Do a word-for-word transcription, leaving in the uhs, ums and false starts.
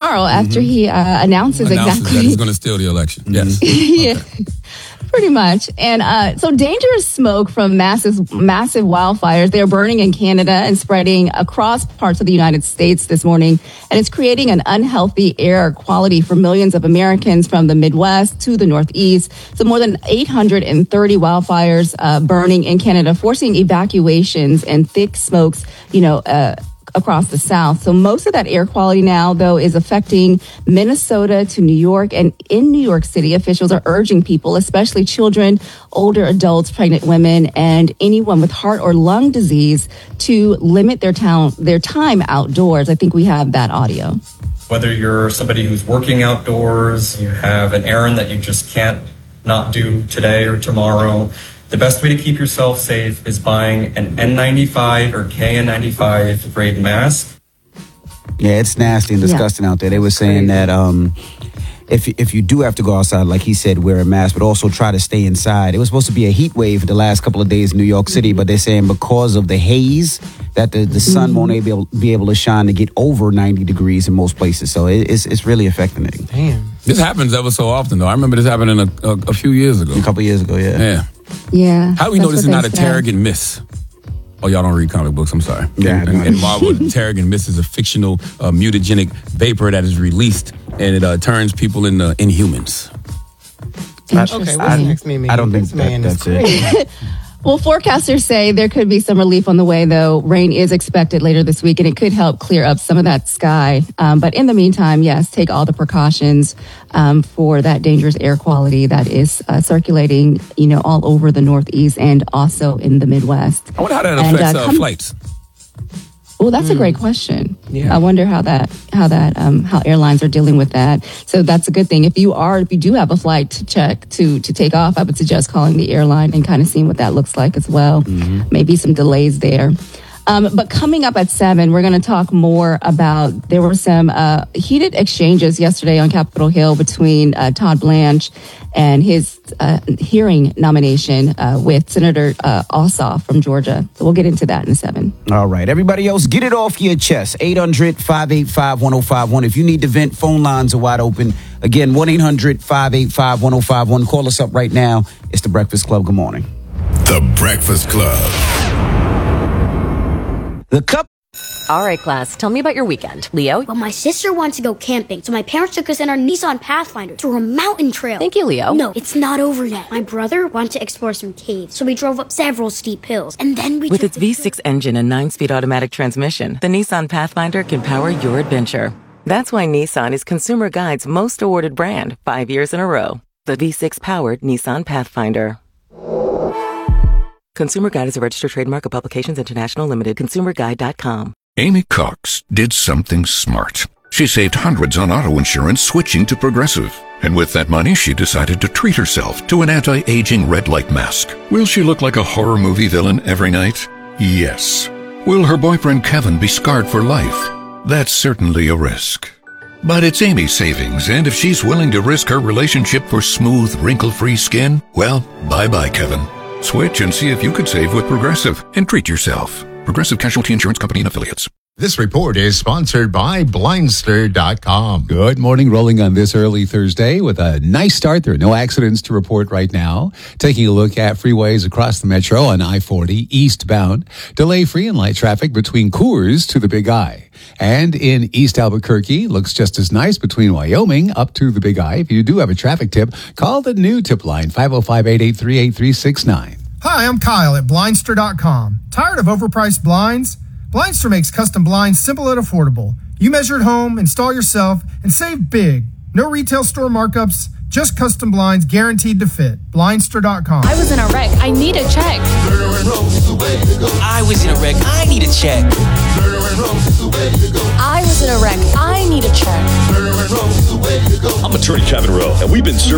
tomorrow after mm-hmm. he uh, announces, announces exactly. that he's going to steal the election. Yes. yeah. Okay. Pretty much. And uh, so dangerous smoke from massive, massive wildfires. They're burning in Canada and spreading across parts of the United States this morning. And it's creating an unhealthy air quality for millions of Americans from the Midwest to the Northeast. So more than eight hundred thirty wildfires uh, burning in Canada, forcing evacuations and thick smokes, you know, uh, across the South. So most of that air quality now, though, is affecting Minnesota to New York. And in New York City, officials are urging people, especially children, older adults, pregnant women, and anyone with heart or lung disease to limit their, town, their time outdoors. I think we have that audio. Whether you're somebody who's working outdoors, you have an errand that you just can't not do today or tomorrow, the best way to keep yourself safe is buying an N ninety-five or K N ninety-five grade mask. Yeah, it's nasty and disgusting yeah. out there. They were saying that um, if if you do have to go outside, like he said, wear a mask, but also try to stay inside. It was supposed to be a heat wave the last couple of days in New York City, but they're saying because of the haze, that the, the sun mm-hmm. won't be able, be able to shine to get over ninety degrees in most places. So it, it's it's really affecting it. Damn. This happens ever so often, though. I remember this happening a, a, a few years ago. A couple years ago, yeah. Yeah. Yeah. How do we know this is not a Terrigen Mist? Oh, y'all don't read comic books. I'm sorry. Yeah. And, and Marvel, Terrigen Mist is a fictional uh, mutagenic vapor that is released, and it uh, turns people into inhumans. Okay, what's next, Mimi? I don't think this man that, is that's crazy. it. Well, forecasters say there could be some relief on the way, though. Rain is expected later this week, and it could help clear up some of that sky. Um, but in the meantime, yes, take all the precautions um, for that dangerous air quality that is uh, circulating, you know, all over the Northeast and also in the Midwest. I wonder how that and, affects uh, uh, come- flights. Well, that's mm. a great question. Yeah. I wonder how that, how that, um, how airlines are dealing with that. So that's a good thing. If you are, if you do have a flight to check to to take off, I would suggest calling the airline and kind of seeing what that looks like as well. Mm-hmm. Maybe some delays there. Um, but coming up at seven, we're going to talk more about, there were some uh, heated exchanges yesterday on Capitol Hill between uh, Todd Blanche and his uh, hearing nomination uh, with Senator uh, Ossoff from Georgia. So we'll get into that in seven. All right. Everybody else, get it off your chest. eight hundred, five eight five, one oh five one. If you need to vent, phone lines are wide open. Again, one eight hundred, five eight five, one oh five one. Call us up right now. It's The Breakfast Club. Good morning. The Breakfast Club. The cup. All right, class, tell me about your weekend. Leo? Well, my sister wants to go camping, so my parents took us in our Nissan Pathfinder through a mountain trail. Thank you, Leo. No, it's not over yet. My brother wanted to explore some caves, so we drove up several steep hills, and then we With took its V six engine and nine-speed automatic transmission, the Nissan Pathfinder can power your adventure. That's why Nissan is Consumer Guide's most awarded brand, five years in a row. The V six-powered Nissan Pathfinder. Consumer Guide is a registered trademark of Publications International Limited. consumer guide dot com. Amy Cox did something smart. She saved hundreds on auto insurance switching to Progressive. And with that money, she decided to treat herself to an anti-aging red light mask. Will she look like a horror movie villain every night? Yes. Will her boyfriend Kevin be scarred for life? That's certainly a risk. But it's Amy's savings, and if she's willing to risk her relationship for smooth, wrinkle-free skin, well, bye-bye, Kevin. Switch and see if you could save with Progressive and treat yourself. Progressive Casualty Insurance Company and Affiliates. This report is sponsored by Blindster dot com. Good morning. Rolling on this early Thursday with a nice start. There are no accidents to report right now. Taking a look at freeways across the metro on I forty eastbound. Delay-free and light traffic between Coors to the Big I. And in East Albuquerque, looks just as nice between Wyoming up to the Big I. If you do have a traffic tip, call the new tip line, five oh five, eight eight three, eight three six nine. Hi, I'm Kyle at Blindster dot com. Tired of overpriced blinds? Blindster makes custom blinds simple and affordable. You measure at home, install yourself, and save big. No retail store markups, just custom blinds guaranteed to fit. Blindster dot com. I was in a wreck. I need a check. I was in a wreck. I need a check. I was in a wreck. I need a check. I'm attorney Kevin Rowe, and we've been serving